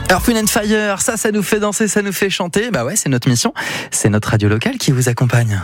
Earth, Wind & Fire, ça nous fait danser, ça nous fait chanter. Bah ouais, c'est notre mission, c'est notre radio locale qui vous accompagne.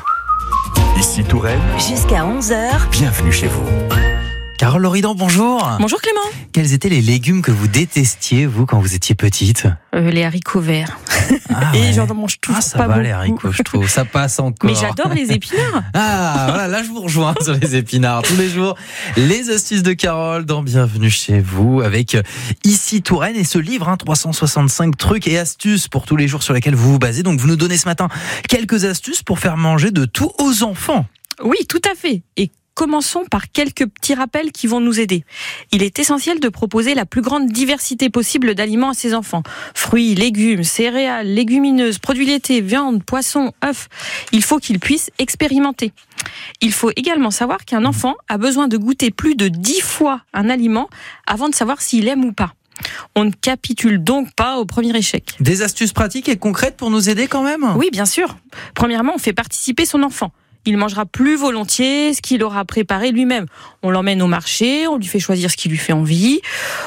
Ici Touraine, jusqu'à 11h. Bienvenue chez vous. Carole Loridan, bonjour. Bonjour Clément. Quels étaient les légumes que vous détestiez, vous, quand vous étiez petite? Les haricots verts. Ah Et ouais. j'en mange toujours ça pas va, beaucoup. les haricots, je trouve, ça passe encore. Mais j'adore les épinards. Ah, voilà, là je vous rejoins sur les épinards tous les jours. Les astuces de Carole dans Bienvenue chez vous avec Ici Touraine et ce livre, 365 trucs et astuces pour tous les jours sur lesquels vous vous basez. Donc vous nous donnez ce matin quelques astuces pour faire manger de tout aux enfants. Oui, tout à fait. Et commençons par quelques petits rappels qui vont nous aider. Il est essentiel de proposer la plus grande diversité possible d'aliments à ses enfants. Fruits, légumes, céréales, légumineuses, produits laitiers, viande, poissons, œufs. Il faut qu'ils puissent expérimenter. Il faut également savoir qu'un enfant a besoin de goûter plus de 10 fois un aliment avant de savoir s'il aime ou pas. On ne capitule donc pas au premier échec. Des astuces pratiques et concrètes pour nous aider quand même? Oui, bien sûr. Premièrement, on fait participer son enfant. Il mangera plus volontiers ce qu'il aura préparé lui-même. On l'emmène au marché, on lui fait choisir ce qui lui fait envie,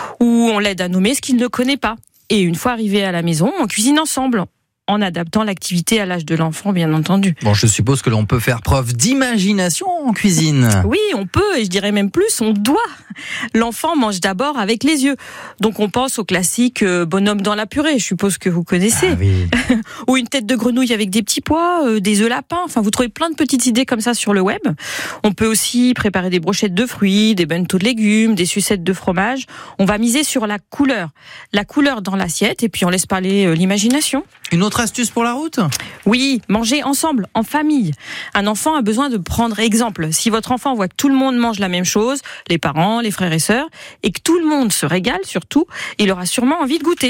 ou on l'aide à nommer ce qu'il ne connaît pas. Et une fois arrivé à la maison, on cuisine ensemble, en adaptant l'activité à l'âge de l'enfant, bien entendu. Bon, je suppose que l'on peut faire preuve d'imagination en cuisine. Oui, on peut, et je dirais même plus, on doit. L'enfant mange d'abord avec les yeux. Donc on pense au classique bonhomme dans la purée, je suppose que vous connaissez. Ah oui. Ou une tête de grenouille avec des petits pois, des œufs lapins. Enfin, vous trouvez plein de petites idées comme ça sur le web. On peut aussi préparer des brochettes de fruits, des bento de légumes, des sucettes de fromage. On va miser sur la couleur dans l'assiette, et puis on laisse parler l'imagination. Une autre astuce pour la route? Oui, manger ensemble, en famille. Un enfant a besoin de prendre exemple. Si votre enfant voit que tout le monde mange la même chose, les parents, les frères et sœurs, et que tout le monde se régale surtout, il aura sûrement envie de goûter.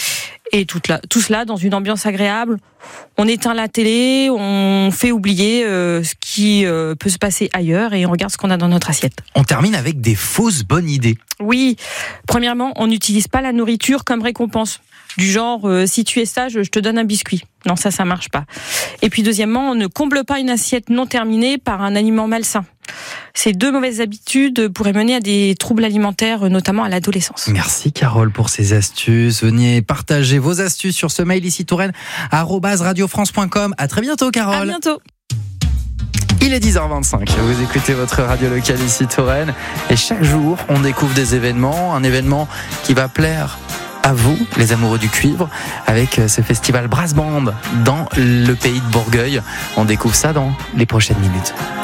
Et tout cela dans une ambiance agréable. On éteint la télé, on fait oublier ce qui peut se passer ailleurs et on regarde ce qu'on a dans notre assiette. On termine avec des fausses bonnes idées. Oui, premièrement, on n'utilise pas la nourriture comme récompense. Du genre, si tu es sage, je te donne un biscuit. Non, ça marche pas. Et puis deuxièmement, on ne comble pas une assiette non terminée par un aliment malsain. Ces deux mauvaises habitudes pourraient mener à des troubles alimentaires, notamment à l'adolescence. Merci Carole pour ces astuces. Venez partager vos astuces sur ce mail ici touraine@radiofrance.com. À très bientôt Carole. À bientôt. Il est 10h25, vous écoutez votre radio locale ici Touraine et chaque jour on découvre des événements, un événement qui va plaire à vous, les amoureux du cuivre, avec ce festival Brass Band dans le pays de Bourgueil. On découvre ça dans les prochaines minutes.